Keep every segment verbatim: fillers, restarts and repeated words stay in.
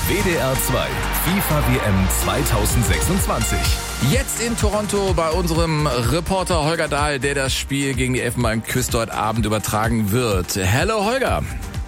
W D R zwei FIFA W M zweitausendsechsundzwanzig. Jetzt in Toronto bei unserem Reporter Holger Dahl, der das Spiel gegen die Elfenbeinküste heute Abend übertragen wird. Hello Holger.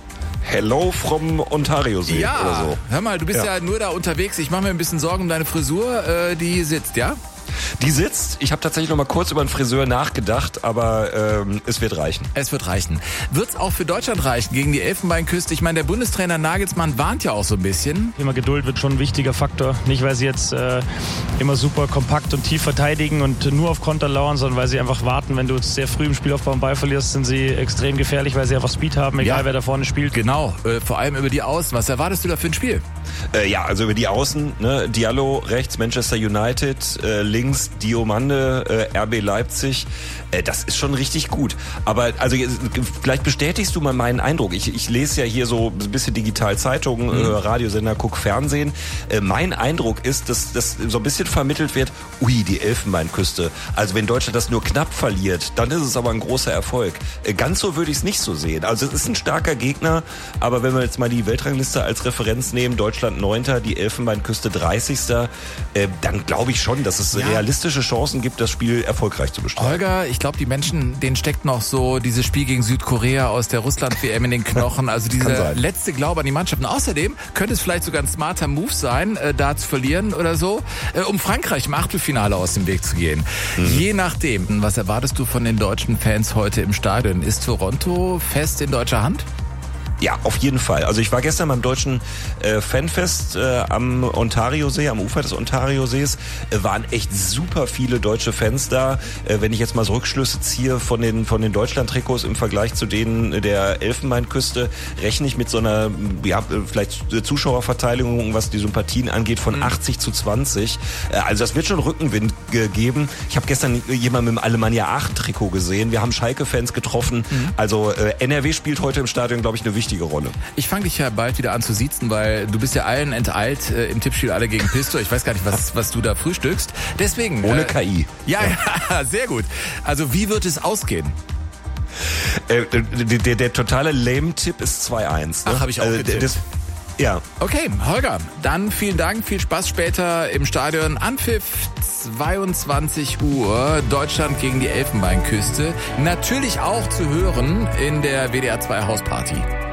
Hello from Ontario-See ja, oder so. Hör mal, du bist ja. ja nur da unterwegs. Ich mache mir ein bisschen Sorgen um deine Frisur. Äh, die sitzt, ja? Die sitzt. Ich habe tatsächlich noch mal kurz über den Friseur nachgedacht, aber ähm, es wird reichen. Es wird reichen. Wird's auch für Deutschland reichen gegen die Elfenbeinküste? Ich meine, der Bundestrainer Nagelsmann warnt ja auch so ein bisschen. Thema Geduld wird schon ein wichtiger Faktor. Nicht, weil sie jetzt äh, immer super kompakt und tief verteidigen und nur auf Konter lauern, sondern weil sie einfach warten. Wenn du sehr früh im Spielaufbau einen Ball verlierst, sind sie extrem gefährlich, weil sie einfach Speed haben, egal ja. wer da vorne spielt. Genau, äh, vor allem über die Außen. Was erwartest du da für ein Spiel? Äh, ja, also über die Außen, ne? Diallo rechts, Manchester United, äh, links Diomande, äh, R B Leipzig. Äh, das ist schon richtig gut. Aber also vielleicht bestätigst du mal meinen Eindruck. Ich, ich lese ja hier so ein bisschen digital Zeitungen, mhm. äh, Radiosender, guck Fernsehen. Äh, mein Eindruck ist, dass das so ein bisschen vermittelt wird, ui, die Elfenbeinküste. Also wenn Deutschland das nur knapp verliert, dann ist es aber ein großer Erfolg. Äh, ganz so würde ich es nicht so sehen. Also es ist ein starker Gegner, aber wenn wir jetzt mal die Weltrangliste als Referenz nehmen, Deutschland neunter, die Elfenbeinküste dreißigster, äh, dann glaube ich schon, dass es ja. realistische Chancen gibt, das Spiel erfolgreich zu bestreiten. Holger, ich glaube, die Menschen, denen steckt noch so dieses Spiel gegen Südkorea aus der Russland-W M in den Knochen. Also dieser letzte Glaube an die Mannschaft. Und außerdem könnte es vielleicht sogar ein smarter Move sein, äh, da zu verlieren oder so, äh, um Frankreich im Achtelfinale aus dem Weg zu gehen. Mhm. Je nachdem, was erwartest du von den deutschen Fans heute im Stadion? Ist Toronto fest in deutscher Hand? Ja, auf jeden Fall. Also ich war gestern beim deutschen äh, Fanfest äh, am Ontario-See, am Ufer des Ontario-Sees. Äh, waren echt super viele deutsche Fans da. Äh, wenn ich jetzt mal so Rückschlüsse ziehe von den von den Deutschland-Trikots im Vergleich zu denen der Elfenbeinküste, rechne ich mit so einer ja vielleicht Zuschauerverteilung, was die Sympathien angeht, von mhm. achtzig zu zwanzig. Äh, also das wird schon Rückenwind äh, geben. Ich habe gestern jemanden mit dem Alemannia Aachen-Trikot gesehen. Wir haben Schalke-Fans getroffen. Mhm. Also äh, N R W spielt heute im Stadion, glaube ich, eine wichtige Rolle. Ich fange dich ja bald wieder an zu siezen, weil du bist ja allen enteilt äh, im Tippspiel alle gegen Pisto. Ich weiß gar nicht, was was du da frühstückst. Deswegen ohne äh, K I. Ja, ja, sehr gut. Also wie wird es ausgehen? Äh, der, der, der totale Lame-Tipp ist zwei eins. Ne? Ach, habe ich auch also, getippt. Das, ja. Okay, Holger, dann vielen Dank, viel Spaß später im Stadion. Anpfiff zweiundzwanzig Uhr, Deutschland gegen die Elfenbeinküste. Natürlich auch zu hören in der W D R zwei Hausparty.